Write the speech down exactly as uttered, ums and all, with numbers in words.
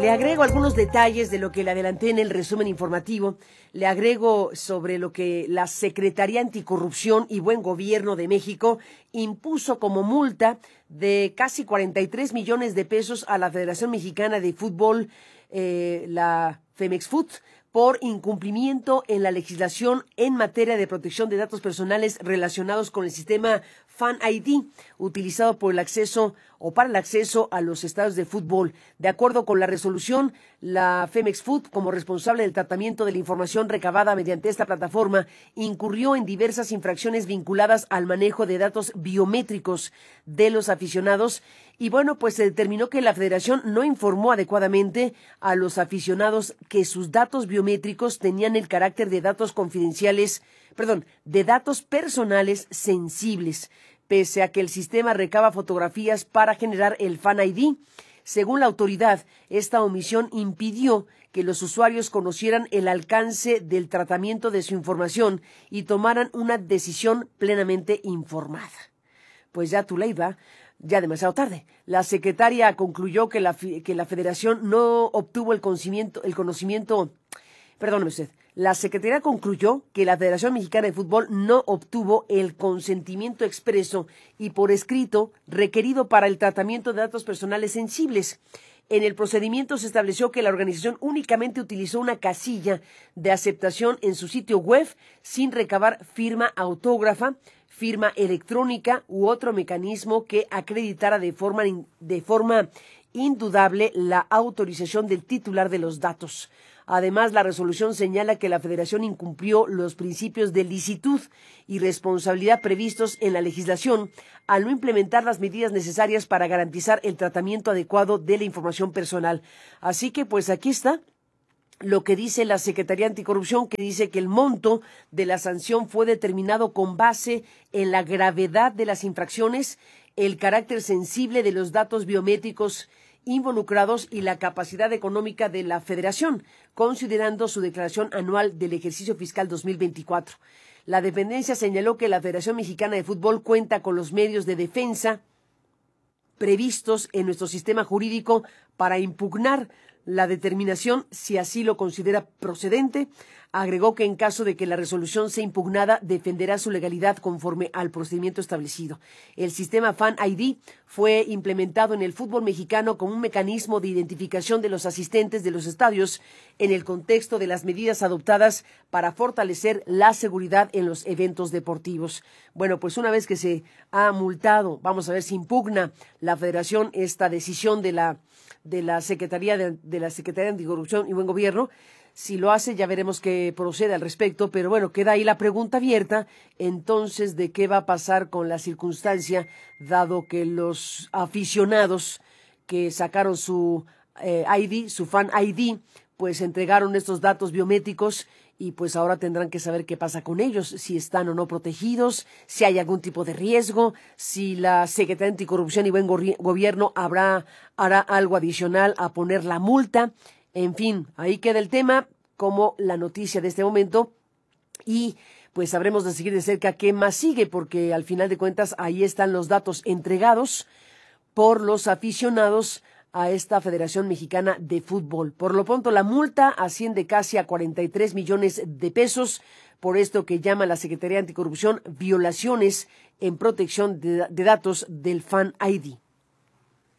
le agrego algunos detalles de lo que le adelanté en el resumen informativo. Le agrego sobre lo que la Secretaría Anticorrupción y Buen Gobierno de México impuso como multa de casi cuarenta y tres millones de pesos a la Federación Mexicana de Fútbol, eh, la Femex-Foot, por incumplimiento en la legislación en materia de protección de datos personales relacionados con el sistema Fan I D, utilizado por el acceso o para el acceso a los estadios de fútbol. De acuerdo con la resolución, la Femex-Foot, como responsable del tratamiento de la información recabada mediante esta plataforma, incurrió en diversas infracciones vinculadas al manejo de datos biométricos de los aficionados. Y bueno, pues se determinó que la Federación no informó adecuadamente a los aficionados que sus datos biométricos tenían el carácter de datos confidenciales, perdón, de datos personales sensibles, pese a que el sistema recaba fotografías para generar el Fan I D. Según la autoridad, esta omisión impidió que los usuarios conocieran el alcance del tratamiento de su información y tomaran una decisión plenamente informada. Pues ya tu ley va. Ya demasiado tarde. La secretaria concluyó que la, que la Federación no obtuvo el conocimiento, el conocimiento, perdóneme usted, la Secretaría concluyó que la Federación Mexicana de Fútbol no obtuvo el consentimiento expreso y por escrito requerido para el tratamiento de datos personales sensibles. En el procedimiento se estableció que la organización únicamente utilizó una casilla de aceptación en su sitio web sin recabar firma autógrafa, firma electrónica u otro mecanismo que acreditara de forma, de forma indudable la autorización del titular de los datos. Además, la resolución señala que la Federación incumplió los principios de licitud y responsabilidad previstos en la legislación al no implementar las medidas necesarias para garantizar el tratamiento adecuado de la información personal. Así que, pues aquí está lo que dice la Secretaría Anticorrupción, que dice que el monto de la sanción fue determinado con base en la gravedad de las infracciones, el carácter sensible de los datos biométricos involucrados y la capacidad económica de la Federación, considerando su declaración anual del ejercicio fiscal dos mil veinticuatro. La dependencia señaló que la Federación Mexicana de Fútbol cuenta con los medios de defensa previstos en nuestro sistema jurídico para impugnar la determinación si así lo considera procedente. Agregó que en caso de que la resolución sea impugnada, defenderá su legalidad conforme al procedimiento establecido. El sistema Fan I D fue implementado en el fútbol mexicano como un mecanismo de identificación de los asistentes de los estadios en el contexto de las medidas adoptadas para fortalecer la seguridad en los eventos deportivos. Bueno, pues una vez que se ha multado, vamos a ver si impugna la Federación esta decisión de la de la Secretaría de, de la Secretaría de Anticorrupción y Buen Gobierno. Si lo hace, ya veremos qué procede al respecto, pero bueno, queda ahí la pregunta abierta, entonces, de qué va a pasar con la circunstancia, dado que los aficionados que sacaron su eh, I D, su Fan I D, pues entregaron estos datos biométricos y pues ahora tendrán que saber qué pasa con ellos, si están o no protegidos, si hay algún tipo de riesgo, si la Secretaría de Anticorrupción y Buen Gobierno habrá, hará algo adicional a poner la multa. En fin, ahí queda el tema como la noticia de este momento y pues sabremos de seguir de cerca qué más sigue, porque al final de cuentas ahí están los datos entregados por los aficionados a esta Federación Mexicana de Fútbol. Por lo pronto, la multa asciende casi a cuarenta y tres millones de pesos por esto que llama la Secretaría de Anticorrupción violaciones en protección de, de datos del Fan I D.